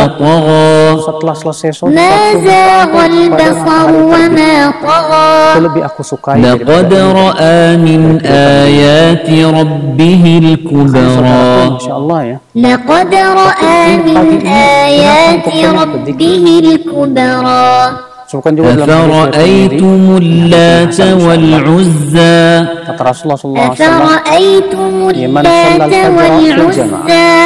طغى setelah selesai sholat ما زاغ البصر وما طغى lebih aku sukai لقد رأى من آيات ربه الكبرى Masya Allah ya. لقد رأى من آيات ربه الكبرى أفرأيتم اللات والعزى kata Rasulullah SAW أفرأيتم اللات والعزى